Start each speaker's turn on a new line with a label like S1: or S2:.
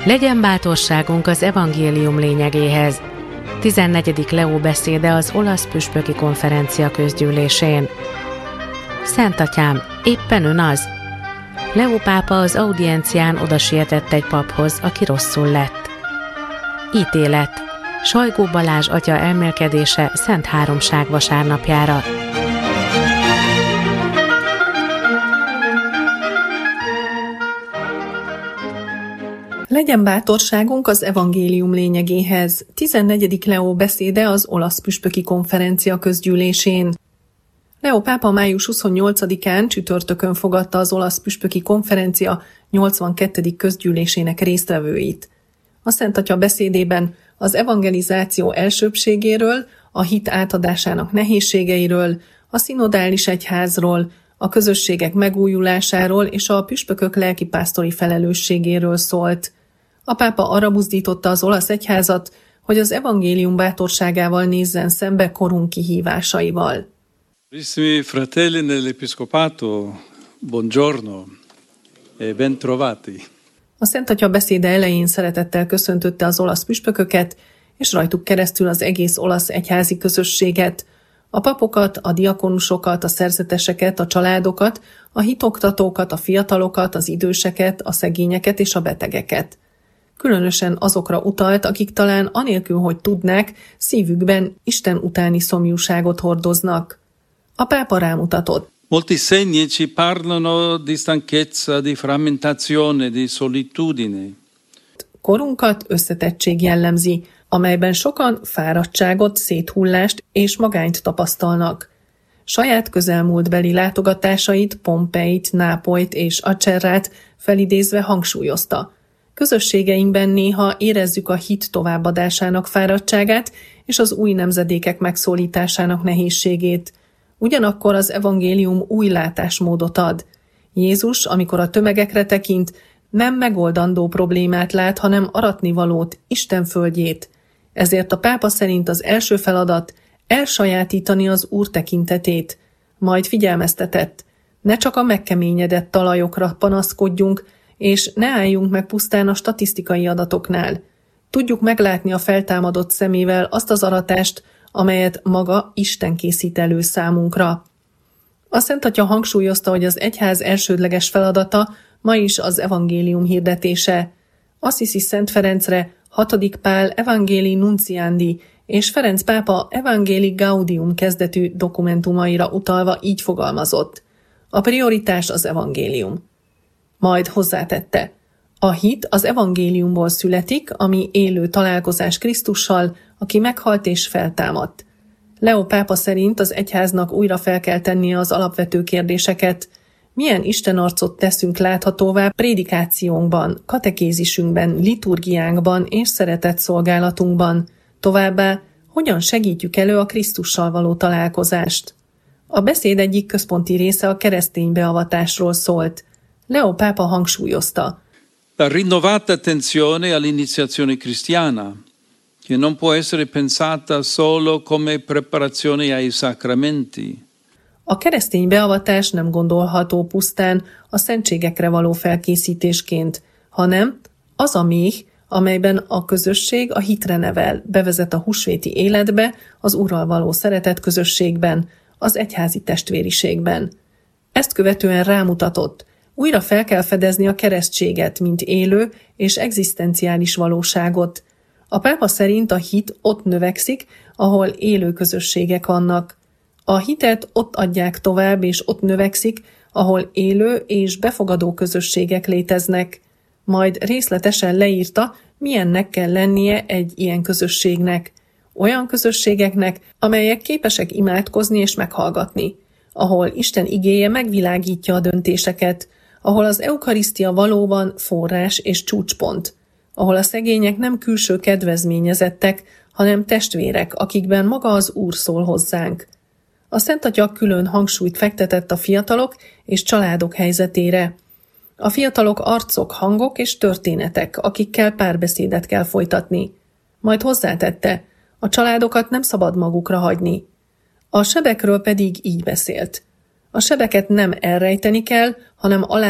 S1: Legyen bátorságunk az evangélium lényegéhez. 14. Leó beszéde az olasz püspöki konferencia közgyűlésén. Szent atyám, éppen ön az? Leó pápa az audiencián odasietett egy paphoz, aki rosszul lett. Ítélet. Sajgó Balázs atya elmélkedése Szent Háromság vasárnapjára.
S2: Legyen bátorságunk az evangélium lényegéhez. 14. Leó beszéde az olasz püspöki konferencia közgyűlésén. Leó pápa május 28-án csütörtökön fogadta az olasz püspöki konferencia 82. közgyűlésének résztvevőit. A Szent Atya beszédében az evangelizáció elsőbbségéről, a hit átadásának nehézségeiről, a szinodális egyházról, a közösségek megújulásáról és a püspökök lelkipásztori felelősségéről szólt. A pápa arra buzdította az olasz egyházat, hogy az evangélium bátorságával nézzen szembe korunk kihívásaival.
S3: Carissimi fratelli nell'Episcopato, buongiorno e ben trovati.
S2: A Szent Atya beszéde elején szeretettel köszöntötte az olasz püspököket, és rajtuk keresztül az egész olasz egyházi közösséget, a papokat, a diakonusokat, a szerzeteseket, a családokat, a hitoktatókat, a fiatalokat, az időseket, a szegényeket és a betegeket. Különösen azokra utalt, akik talán anélkül, hogy tudnák, szívükben Isten utáni szomjúságot hordoznak. A pápa rámutatott.
S3: Molti segni ci parlano di stanchezza, di frammentazione, di solitudine.
S2: Korunkat összetettség jellemzi, amelyben sokan fáradtságot, széthullást és magányt tapasztalnak. Saját közelmúltbeli látogatásait, Pompeit, Nápolyt és Acerrát felidézve hangsúlyozta. Közösségeinkben néha érezzük a hit továbbadásának fáradtságát és az új nemzedékek megszólításának nehézségét. Ugyanakkor az evangélium új látásmódot ad. Jézus, amikor a tömegekre tekint, nem megoldandó problémát lát, hanem aratnivalót, Isten földjét. Ezért a pápa szerint az első feladat elsajátítani az Úr tekintetét. Majd figyelmeztetett, ne csak a megkeményedett talajokra panaszkodjunk, és ne álljunk meg pusztán a statisztikai adatoknál. Tudjuk meglátni a feltámadott szemével azt az aratást, amelyet maga Isten készít elő számunkra. A Szent Atya hangsúlyozta, hogy az egyház elsődleges feladata ma is az evangélium hirdetése. Assisi Szent Ferencre, 6. Pál Evangelii Nunciandi és Ferenc pápa Evangelii Gaudium kezdetű dokumentumaira utalva így fogalmazott. A prioritás az evangélium. Majd hozzátette. A hit az evangéliumból születik, ami élő találkozás Krisztussal, aki meghalt és feltámadt. Leó pápa szerint az egyháznak újra fel kell tennie az alapvető kérdéseket. Milyen istenarcot teszünk láthatóvá prédikációnkban, katekézisünkben, liturgiánkban és szeretetszolgálatunkban? Továbbá, hogyan segítjük elő a Krisztussal való találkozást? A beszéd egyik központi része a keresztény beavatásról szólt. Leó pápa hangsúlyozta.
S3: La rinnovata attenzione all'iniziazione cristiana, che non può essere pensata solo come preparazione ai sacramenti.
S2: A keresztény beavatás nem gondolható pusztán a szentségekre való felkészítésként, hanem az a méh, amelyben a közösség a hitre nevel, bevezet a húsvéti életbe, az Úrral való szeretet közösségben, az egyházi testvériségben. Ezt követően rámutatott, újra fel kell fedezni a keresztséget, mint élő és egzisztenciális valóságot. A pápa szerint a hit ott növekszik, ahol élő közösségek vannak. A hitet ott adják tovább, és ott növekszik, ahol élő és befogadó közösségek léteznek. Majd részletesen leírta, milyennek kell lennie egy ilyen közösségnek. Olyan közösségeknek, amelyek képesek imádkozni és meghallgatni, ahol Isten igéje megvilágítja a döntéseket, ahol az eukarisztia valóban forrás és csúcspont, ahol a szegények nem külső kedvezményezettek, hanem testvérek, akikben maga az Úr szól hozzánk. A Szent Atya külön hangsúlyt fektetett a fiatalok és családok helyzetére. A fiatalok arcok, hangok és történetek, akikkel párbeszédet kell folytatni. Majd hozzátette, a családokat nem szabad magukra hagyni. A sebekről pedig így beszélt. A sebeket nem elrejteni kell, hanem alá